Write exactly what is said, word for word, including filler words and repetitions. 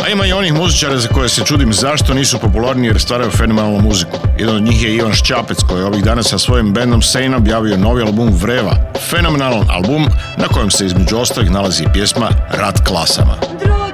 A ima i onih muzičara za koje se čudim zašto nisu popularni jer stvaraju fenomenalnu muziku. Jedan od njih je Ivan Šćapec koji je ovih dana sa svojim bandom Sane objavio novi album Vreva. Fenomenalan album na kojem se između ostalih nalazi pjesma Rat klasama.